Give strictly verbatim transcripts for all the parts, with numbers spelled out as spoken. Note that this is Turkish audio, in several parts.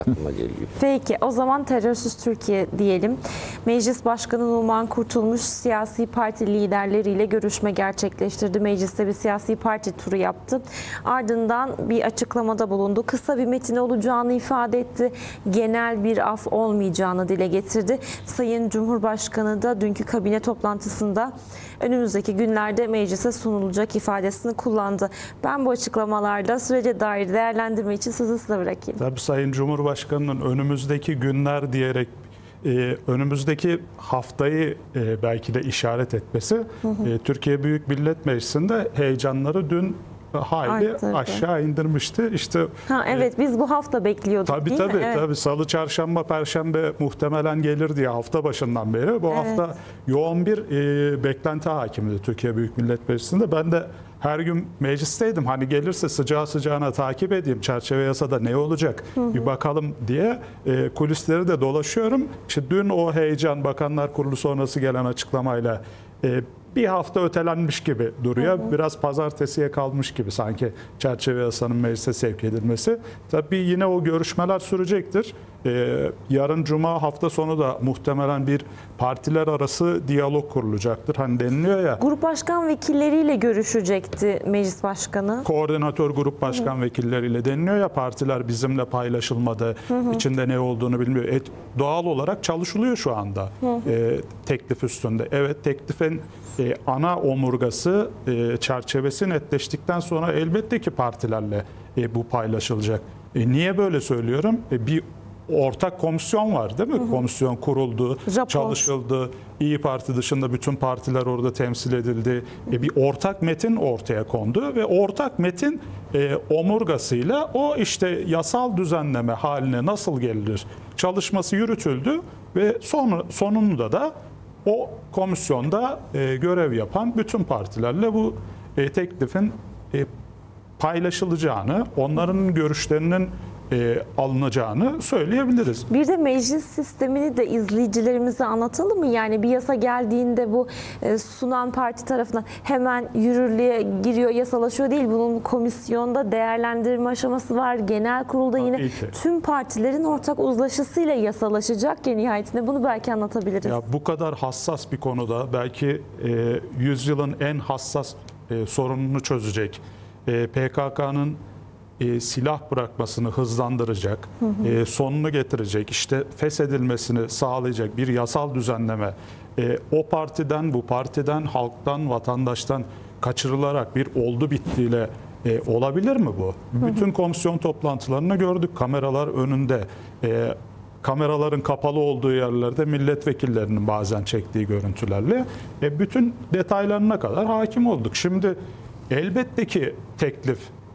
aklıma geliyor. Peki o zaman terörsüz Türkiye diyelim. Meclis Başkanı Numan Kurtulmuş siyasi parti liderleriyle görüşme gerçekleştirdi. Mecliste bir siyasi parti turu yaptı. Ardından bir açıklamada bulundu. Kısa bir metin olacağını ifade etti. Genel bir af olmayacağını dile getirdi. Sayın Cumhurbaşkanı da dünkü kabine toplantısında önümüzdeki günlerde meclise sunulacak ifadesini kullandı. Ben bu açıklamalarda sürece dair değerlendirme için sözü size bırakayım. Tabii Sayın Cumhurbaşkanı'nın önümüzdeki günler diyerek e, önümüzdeki haftayı e, belki de işaret etmesi hı hı. E, Türkiye Büyük Millet Meclisi'nde heyecanları dün hayli Arttırdı. aşağı indirmişti. İşte ha, evet e, biz bu hafta bekliyorduk tabii, değil tabii, mi? Evet. Tabii Salı, Çarşamba, Perşembe muhtemelen gelir diye hafta başından beri. Bu evet. hafta yoğun bir e, beklenti hakimdi Türkiye Büyük Millet Meclisi'nde. Ben de her gün meclisteydim. Hani gelirse sıcağı sıcağına takip edeyim. Çerçeve yasada ne olacak? Hı hı. Bir bakalım diye e, kulisleri de dolaşıyorum. İşte dün o heyecan Bakanlar Kurulu sonrası gelen açıklamayla e, bir hafta ötelenmiş gibi duruyor. Hı hı. Biraz pazartesiye kalmış gibi sanki çerçeve yasanın meclise sevk edilmesi. Tabii yine o görüşmeler sürecektir. Ee, yarın Cuma hafta sonu da muhtemelen bir partiler arası diyalog kurulacaktır. Hani deniliyor ya. Grup başkan vekilleriyle görüşecekti meclis başkanı. Koordinatör grup başkan hı hı. vekilleriyle deniliyor ya, partiler bizimle paylaşılmadı. Hı hı. İçinde ne olduğunu bilmiyor. Et, doğal olarak çalışılıyor şu anda hı hı. E, teklif üstünde. Evet, teklifin e, ana omurgası e, çerçevesi netleştikten sonra elbette ki partilerle e, bu paylaşılacak. E, niye böyle söylüyorum? E, bir ortak komisyon var değil mi? Hı hı. Komisyon kuruldu, Rapor. çalışıldı. İyi Parti dışında bütün partiler orada temsil edildi. E, bir ortak metin ortaya kondu ve ortak metin e, omurgasıyla o işte yasal düzenleme haline nasıl gelir çalışması yürütüldü ve son, sonunda da o komisyonda e, görev yapan bütün partilerle bu e, teklifin e, paylaşılacağını, onların görüşlerinin E, alınacağını söyleyebiliriz. Bir de meclis sistemini de izleyicilerimize anlatalım mı? Yani bir yasa geldiğinde bu e, sunan parti tarafından hemen yürürlüğe giriyor, yasalaşıyor değil. Bunun komisyonda değerlendirme aşaması var. Genel kurulda yine tüm partilerin ortak uzlaşısıyla yasalaşacak ya nihayetinde. Bunu belki anlatabiliriz. Ya bu kadar hassas bir konuda belki e, yüzyılın en hassas e, sorununu çözecek. E, P K K'nın E, silah bırakmasını hızlandıracak, hı hı. E, sonunu getirecek, işte feshedilmesini sağlayacak bir yasal düzenleme e, o partiden, bu partiden, halktan, vatandaştan kaçırılarak bir oldu bittiyle e, olabilir mi bu? Hı hı. Bütün komisyon toplantılarını gördük, kameralar önünde. E, kameraların kapalı olduğu yerlerde milletvekillerinin bazen çektiği görüntülerle e, bütün detaylarına kadar hakim olduk. Şimdi elbette ki teklif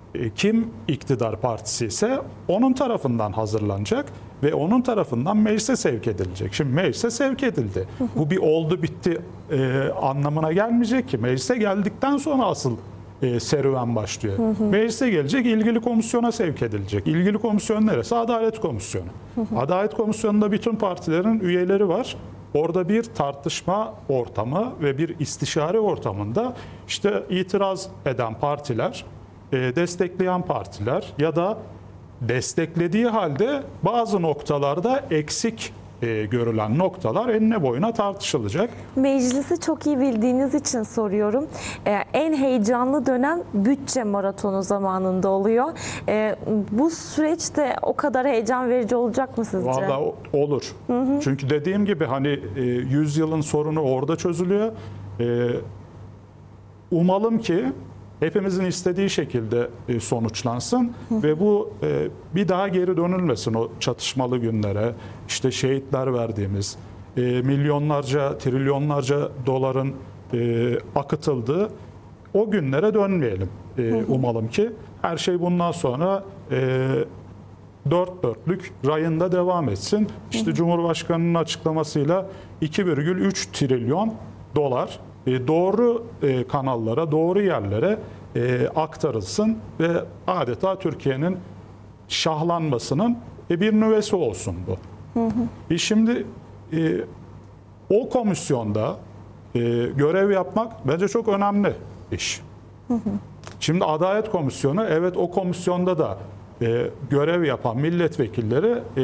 kim iktidar partisi ise onun tarafından hazırlanacak ve onun tarafından meclise sevk edilecek. Şimdi meclise sevk edildi. Bu bir oldu bitti e, anlamına gelmeyecek ki. Meclise geldikten sonra asıl e, serüven başlıyor. Meclise gelecek, ilgili komisyona sevk edilecek. İlgili komisyon neresi? Adalet Komisyonu. Adalet Komisyonu'nda bütün partilerin üyeleri var. Orada bir tartışma ortamı ve bir istişare ortamında işte itiraz eden partiler, destekleyen partiler ya da desteklediği halde bazı noktalarda eksik e, görülen noktalar enine boyuna tartışılacak. Meclisi çok iyi bildiğiniz için soruyorum. Ee, en heyecanlı dönem bütçe maratonu zamanında oluyor. Ee, bu süreçte o kadar heyecan verici olacak mı sizce? Vallahi olur. Hı hı. Çünkü dediğim gibi hani e, yüzyılın sorunu orada çözülüyor. E, umalım ki hepimizin istediği şekilde sonuçlansın hı. ve bu bir daha geri dönülmesin o çatışmalı günlere. İşte şehitler verdiğimiz, milyonlarca, trilyonlarca doların akıtıldığı o günlere dönmeyelim. Hı hı. Umalım ki her şey bundan sonra dört dörtlük rayında devam etsin. İşte hı hı. Cumhurbaşkanı'nın açıklamasıyla iki virgül üç trilyon dolar doğru kanallara, doğru yerlere aktarılsın ve adeta Türkiye'nin şahlanmasının bir nüvesi olsun bu. Hı hı. Şimdi o komisyonda görev yapmak bence çok önemli iş. Hı hı. Şimdi Adalet Komisyonu, evet o komisyonda da görev yapan milletvekilleri